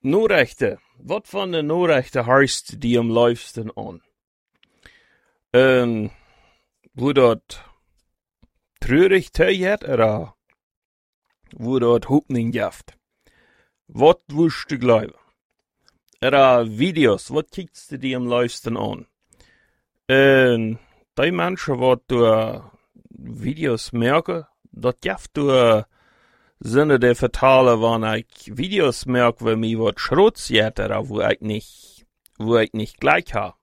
Nachrichten. Wat van de nachrichten harst die am liefsten an? Wo dat treurig teget, oder wo dat Hoffnung jaft? Wat wust du glauben? Oder Videos, wat kiekst du die am liefsten an? Die Menschen, wat du Videos merken, dat jaft du Sinne der vertalen, wann ich Videos merke, wo mir wat Schrotz jet, oder wo ich nicht gleich ha.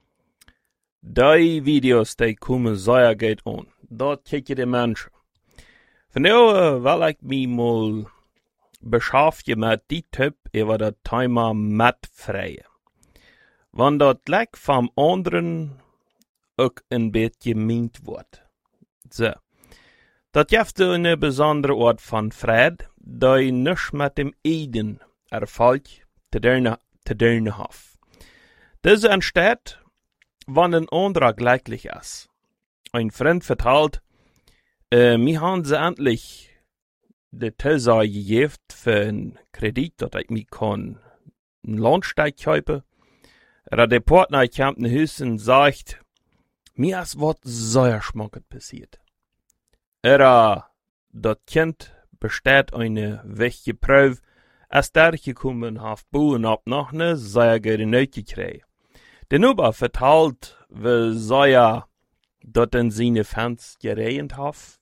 Die Videos, die kommen sehr gut an. Dort kicken die Menschen. Von daher will ich mich mal beschäftigen mit die Typ über das Thema Mattfreie. Wenn das gleich vom anderen auch ein bisschen gemeint wird. So. Das gibt eine besondere Art von Fried, die nicht mit dem Eden Erfolg zu tun hat. Diese entsteht, wenn ein anderer gleichlich ist. Ein Freund vertelt, mir haben sie endlich die Zusage gegeben für einen Kredit, dass ich mich einen Landsteig kaufen kann. Oder der Partner kommt nach Hause und sagt, mir ist was sehr schmackend passiert. Oder das Kind besteht eine wichtige Prüfung, als der gekommen hat, Buhen ab noch eine sehr gute Note gekriegt. Der Ober vertelt, wie sehr dort in seine Fans geregnet hat.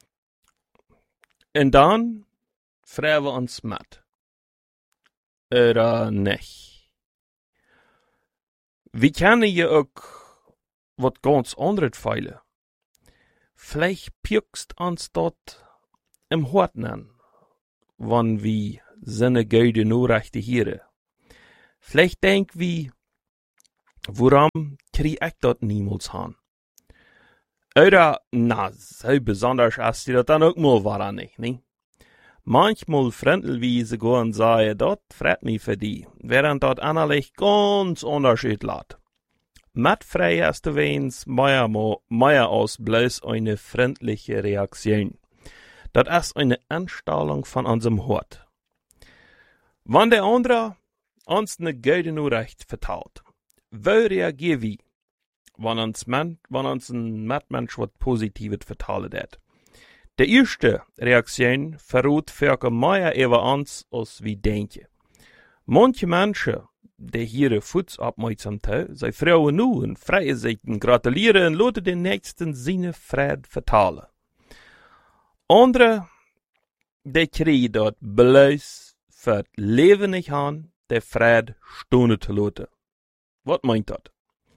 Und dann fragen wir uns mit. Oder nicht. Wir können ja auch was ganz anderes feilen. Vielleicht piekst uns dort im Hort an, wann wir seine gute Nachrichten hören. Vielleicht denk wir, warum krieg ich dort niemals an? Oder, so besonders ist die das dann auch mal war nicht, ne? Manchmal freundel wir sogar und sagen, dort freut mich für die, während dort innerlich ganz unterschiedlich lädt. Mattfrei ist übrigens mehr als bloß eine freundliche Reaktion. Das ist eine Anstellung von unserem Hort. Wenn der andere uns eine gute Nachricht vertelt, wie reagieren wir, wenn uns ein Mitmensch was Positives vertelt hat? Die erste Reaktion verrät für mehr über uns, als wir denken. Manche Menschen, die hier Fuß Aufmerksamkeit, sei Frauen nu und freie Seiten gratulieren und lassen den nächsten seine Fried vertalen. Andere, die kriegen dort bloß für das Leben nicht an, der Fried stunden zu lassen. Was meint das?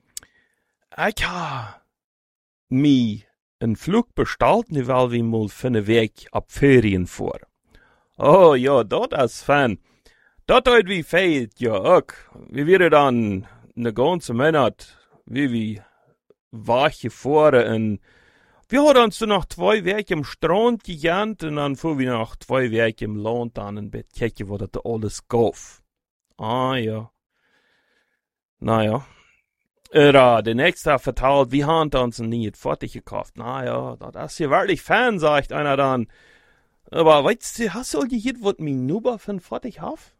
Ich habe mich einen Flug bestellt, weil wir mal für eine Weg ab Ferien fahren. Oh ja, dort ist Fan. Dat heute wie fehlt, ja auch. Wir werden dann eine ganze Monat, wie wir wache fahren und wir haben uns dann noch 2 Wochen am Strand gegangen und dann fuhren wir noch 2 Wochen im Land an und kicken, wo das alles geht. Ah ja. Naja. Der nächste vertelt, wir haben uns nicht fertig gekauft. Naja, das ist ja wirklich Fan, sagt einer dann. Aber weißt du, hast du gehört, was mir Nuber von fertig hat?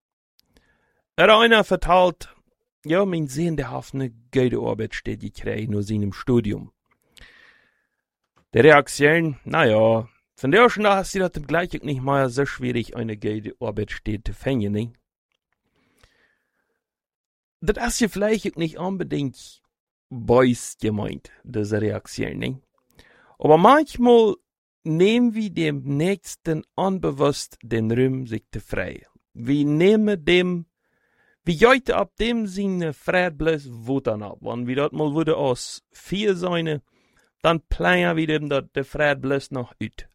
Einer vertelt, ja, mein Sohn, der hat eine gute Arbeitsstelle gekriegt nur seinem Studium. Die Reaktion, naja, von der schon da hast du das gleich nicht mal so schwierig, eine gute Arbeitsstelle zu finden, ne? Das ist ja vielleicht nicht unbedingt böse gemeint, diese Reaktion, ne? Aber manchmal nehmen wir dem Nächsten unbewusst den Raum, sich zu freien. Wir nehmen dem wie heute ab dem seine Fried bloß Wuttern ab. Wenn wir dort mal würde aus 4 sein, dann planen wir dem dort der Fried bloß noch ut.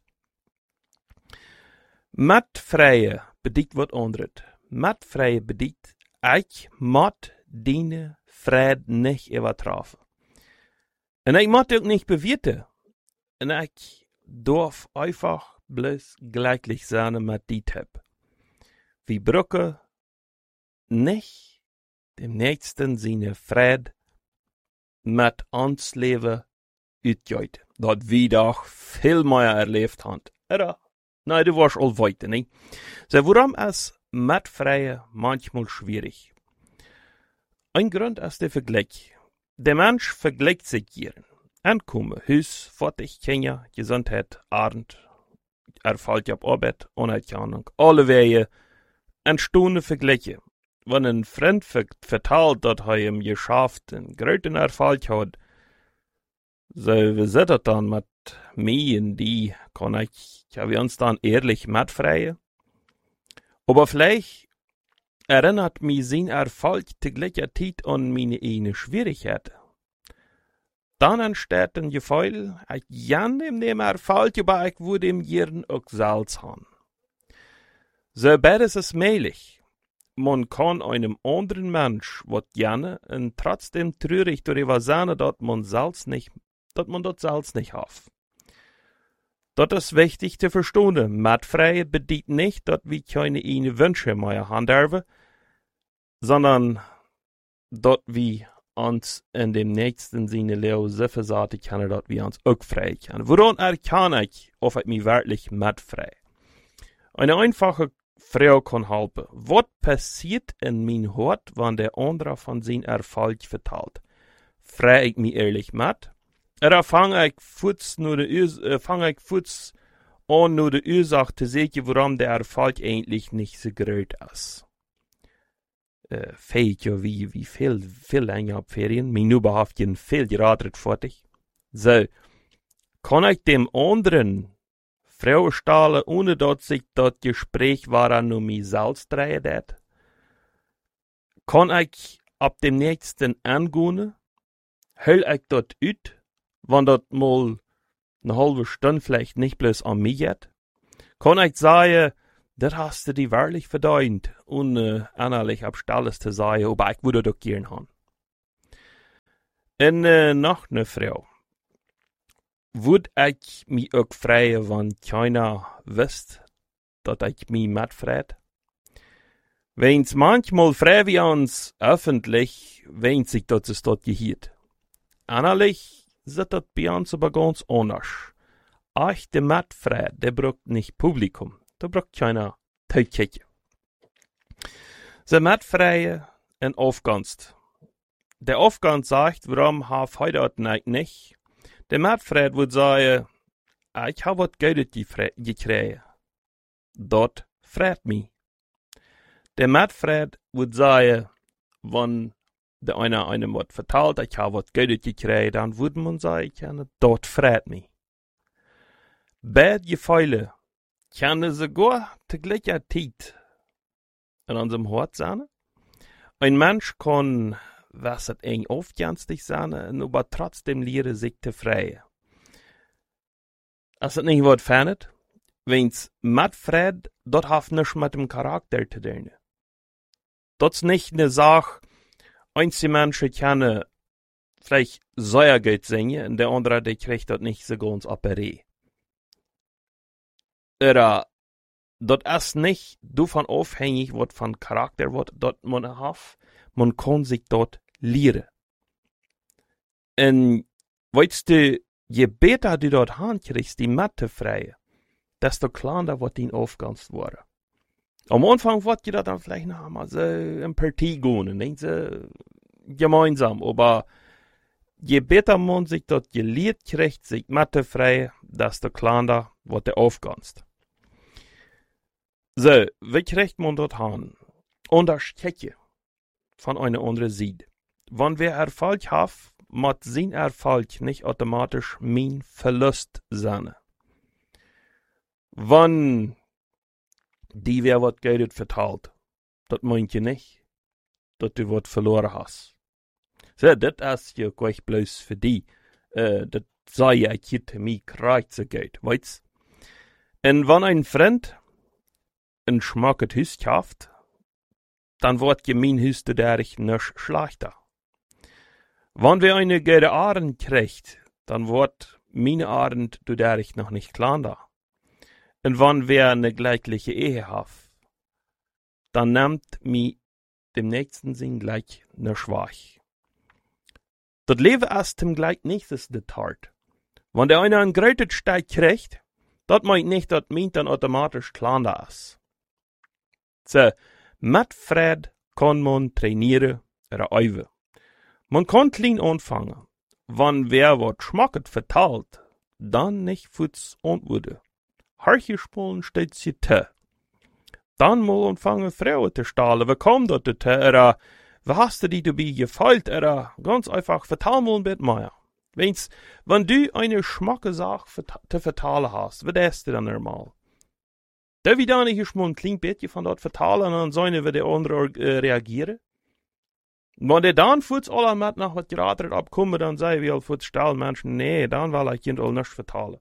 Mattfreie bedeutet was anderes. Mattfreie bedeutet, ich muss deine Fried nicht übertrafen. Und ich muss auch nicht bewerten. Und ich darf einfach bloß gleichlich sein mit die Typ. Wir brauchen nicht dem Nächsten seine Fried mit uns Leben utgeht. Das wir doch viel mehr erlebt haben. Oder? Nein, du warst all weiter, nicht? So, worum es Mattfreie manchmal schwierig. Ein Grund ist der Vergleich. Der Mensch vergleicht sich gern. Ankommen, Hus, Fertig, Kinder, Gesundheit, Abend, Erfolg auf Arbeit, Anerkennung, alle Wege, entstehende Vergleiche. Wenn ein Freund vertelt, dass er ihm geschafft einen großen Erfolg hat, so wie sieht das dann mit mir und die, kann wir uns dann ehrlich mitfreien? Aber vielleicht erinnert mich sein Erfolg zu gleicher Zeit an meine eigene Schwierigkeiten. Dann entsteht ein Gefühl, ich kann ihm dem Erfolg, aber ich würde ihm gern auch Salz haben. So beides ist möglich. Man kann einem anderen Mensch was gerne und trotzdem traurig darüber sein, dass man dort Salz nicht hat. Das ist wichtig zu verstehen. Mattfrei bedeutet nicht, dass wir keine eigenen Wünsche mehr haben dürfen, sondern dass wir uns in dem nächsten Sinne Leo so versagen können, dass wir uns auch frei können. Woran erkenne ich, ob ich mich wirklich mattfrei? Eine einfache Frage kann helfen. Was passiert in mein Hort, wenn der andere von seinem Erfolg vertelt? Frage ich mich ehrlich matt? Oder fange ich kurz an, nur die Ursache zu sehen, warum der Erfolg eigentlich nicht so groß ist? Fehlt ja wie viel länger ab Ferien, mir nur behaftet viel geradet fertig. So, kann ich dem anderen Frau stellen, ohne dass sich das Gespräch war nur mich selbst drehen hat? Kann ich ab dem nächsten angehen? Hol ich dort ut, wenn das mal eine halbe Stunde vielleicht nicht bloß an mich hat? Kann ich sagen, das hast du dir wirklich verdient, ohne innerlich abstalles zu sagen, aber ich würde doch gern haben. Und noch eine Frau. Würde ich mich auch freuen, wenn keiner wüsste, dass ich mich mitfreut? Wenn's manchmal frei wir uns öffentlich, wenn sich das dort gehört. Innerlich sieht das bei uns aber ganz anders. Echte Mitfreude, der braucht nicht Publikum. Da braucht keiner Teutchen. Sie mitfreie en Aufganst. Der Aufganst sagt, warum haf heute nicht? Der Mitfreie würde sagen, ich hab wat Geld gekriegt. Dort freut mich. Der Mitfreie würde sagen, wenn der einer einem wat vertelt, ich hab wat Geld gekriegt, dann würde man sagen, dort freut mich. Beide Gefühle können sogar zu gleicher Zeit in unserem Hort sein. Ein Mensch kann, was es eng aufgänstig sein, aber trotzdem lernen sich zu freien. Ist das nicht was fernet? Wenn's mitfreut, dort hat nichts mit dem Charakter zu tun. Das ist nicht eine Sache, einige Menschen können vielleicht Säuergeld singen und der andere, der kriegt das nicht so ganz apparé. Oder das ist nicht davon abhängig, was von Charakter wird, dort man hat. Man kann sich dort lernen. Und weißt du, je besser du dort hinkriegst, die Mathe frei, desto kleiner wird dein Aufgangs worden. Am Anfang wird dir das dann vielleicht noch einmal so in Partie gehen, nicht so gemeinsam, aber je besser man sich dort gelehrt kriegt, sich Mathe frei, desto kleiner wird der Aufgangs. So, wie kriegt man dort hin? Unterstütze von einer anderen Seite. Wenn wir Erfolg haben, muss sein Erfolg nicht automatisch mein Verlust sein. Wenn die wer wat Geld verteilt, das meint ihr nicht, dass du was verloren hast. So, das ist ja gleich bloß für die. Das sei ja nicht mir kriegt so Geld, weißt? Und wenn ein Freund ein schmacket Hüs schafft, dann wird mein Hüs dadurch nicht schlechter. Wenn wir eine gute Abend kriegt, dann wird meine Abend dadurch noch nicht kleiner. Und wenn wir eine gleiche Ehe haben, dann nimmt mich dem nächsten Sinn gleich ne schwach. Das Leben ist dem gleich nächstes das hart. Wenn der eine einen großen Steig kriegt, das meint nicht, dass mein dann automatisch kleiner ist. So, mit Fred kann man trainieren oder üben. Man kann klein anfangen. Wenn wer wat schmacket vertalt, dann nicht futs antworten. Harche spulen steht sie te. Dann mal anfangen Frauen zu stahlen. Wie kommt das te? Oder, wie hast du die dabei gefeilt? Oder, ganz einfach, vertal mal ein bisschen mehr. Wenn du eine schmacke Sache zu vertalen hast, was ist du dann normal? Darf ich da nicht mal ein klein bisschen von dort vertalen und dann sollen wir die anderen reagieren? Wenn der dann futs alle mit nach was gerade abkommen, dann sei wir futs stellen Menschen, nee, dann will ich all nicht vertalen.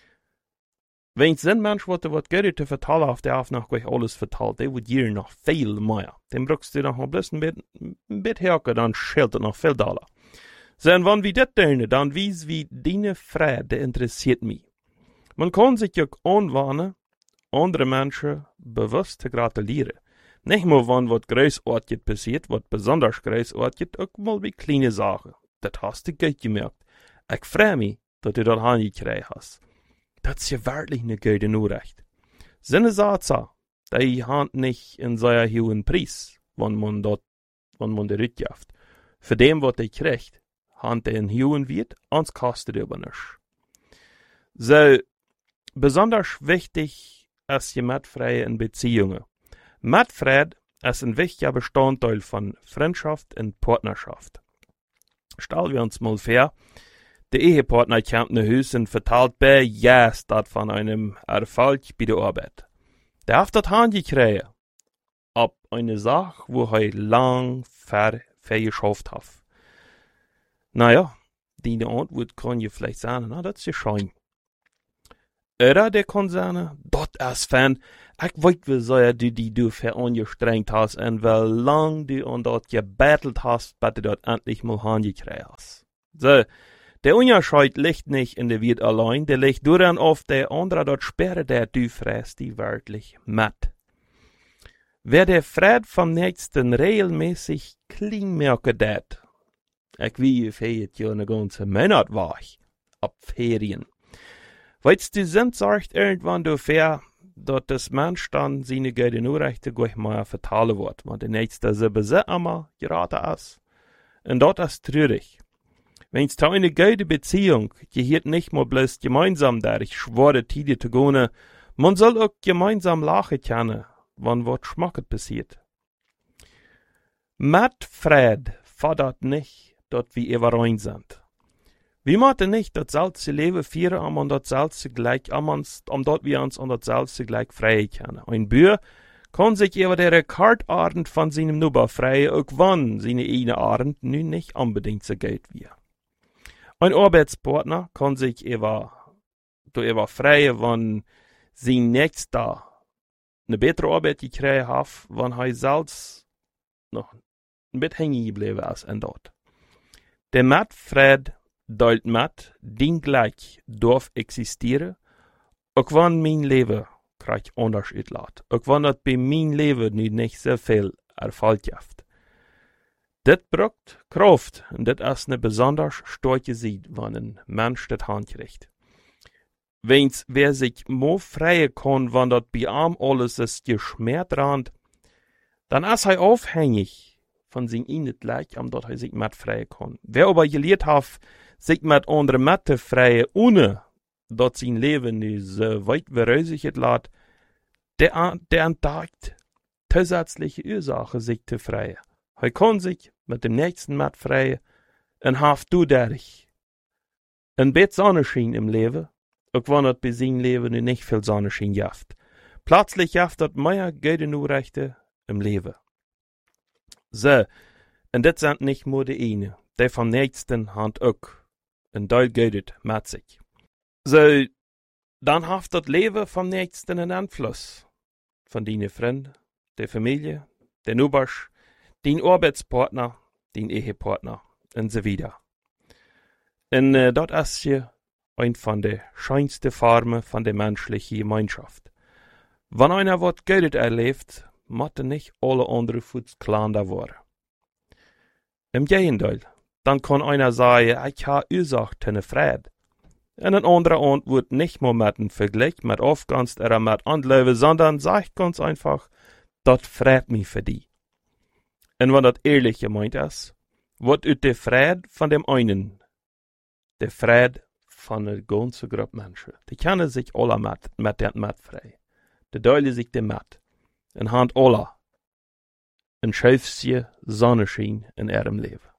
Wenn es sind Menschen, die was Geld zu vertalen auf der noch gleich alles vertalt, der wird hier noch viel mehr. Dann brauchst du noch ein bisschen herken, dann schält er noch viel Dollar. So, und wenn wir das tun, dann wies wie deine Freude interessiert mich. Man kann sich ja anwarnen, andere Menschen bewusst zu gratulieren. Nicht nur, wenn was großartig passiert, was besonders großartig, auch mal wie kleine Sachen. Das hast du gut gemerkt. Ich freue mich, dass du das hingekriegt hast. Das ist ja wirklich eine gute Nachricht. Seine Satze, die hat nicht in sehr hohen Preis, wenn man das rückgibt. Für dem, was er kriegt, hat er einen hohen Wert, und es kostet aber nichts. So, besonders wichtig ist die Mitfreie in Beziehungen. Mitfried ist ein wichtiger Bestandteil von Freundschaft und Partnerschaft. Stellen wir uns mal vor, der Ehepartner kommt nach Hause und verteilt bei das von einem Erfolg bei der Arbeit. Der hat das hingekriegt, ab eine Sache, wo er lang geschafft hat. Naja, die Antwort kann ja vielleicht sagen, na, das ist ja schön. Oder der kann sagen, das ist fan, ich weiß, wie sehr du für angestrengt hast und wie lang du an das gebettelt hast, bis du das endlich mal hingekriegt hast. So, der Unterschied liegt nicht in der Welt allein, der liegt daran auf der andere dort sperre, der du fräst die wirklich mit. Wer der Fried vom Nächsten regelmäßig klein merken dat, ich wie fehlt ja eine ganze Monat war ich, ab Ferien. Weißt du, sind sagt irgendwann dafür, dass das Mensch dann seine gute Nachrichten gleich mal vertalen wird, weil der Nächste sie besitzt einmal geraten ist. Und das ist traurig. Wenn es da eine gute Beziehung, gehört nicht mal bloß gemeinsam durch schwere Tide zu gehen, man soll auch gemeinsam lachen können, wenn was Schmackes passiert. Mit Fried fordert nicht, dass wir überein sind. Wir machen nicht das selbst Leben führen, um das selbst gleich, dort wir uns an das selbst gleich frei können. Ein Bür kann sich über der Rekordabend von seinem Nuber freien, auch wenn seine eine Abend nun nicht unbedingt so geht wie. Ein Arbeitspartner kann sich über freien, wenn sein Nächster eine bessere Arbeit gekriegt hat, wenn er selbst noch ein bisschen hängen geblieben ist und dort. Der Mitfried deilt mit, den gleich darf existieren, auch wenn mein Leben gleich Unterschied lässt, auch wenn das bei meinem Leben nicht so viel Erfolg gibt. Das braucht Kraft und das ist eine besonders starke Seite, wenn ein Mensch das hinkriegt. Wer sich mehr freien kann, wenn das bei ihm alles ist geschmerzt rennt, dann ist er aufhängig von seinem Innet gleich, dass er sich mit freien kann. Wer aber gelehrt hat, sich mit anderen Mitte freien, ohne dass sein Leben nicht so weit verrösiget lässt, der entdeckt zusätzliche Ursachen, sich zu freien. Er kann sich mit dem nächsten mit freien und hat du dadurch ein bisschen Sonnenschein im Leben, auch wenn das bei seinem Leben nicht viel Sonnenschein gibt. Plötzlich gibt das mehr gute Nachrichten im Leben. So, und das sind nicht nur die eine, der vom nächsten hat auch ein Teil Geld mit sich. So, dann hat das Leben vom nächsten einen Einfluss. Von deinen Freunden, der Familie, der Nachbarn, den Arbeitspartner, den Ehepartner und so weiter. Und das ist hier ein von der schönsten Formen von der menschlichen Gemeinschaft. Wenn einer was Gutes erlebt, muss nicht alle anderen Fuß kleiner werden. Im Gegenteil, dann kann einer sagen, ich habe Ursache für Fried. Und ein anderer antwortet nicht mehr mit einem Vergleich, mit Aufgangs oder mit Anlöwe, sondern sagt ganz einfach, dat freut mich für die. En wat dat eerlijk gemeint is, wordt uit de vrede van dem einen, de vrede van de ganze groep mensen. Die kennen zich alle met vrij. De delen zich de met. En hand alle een schuifje zonneschijn in ihrem leven.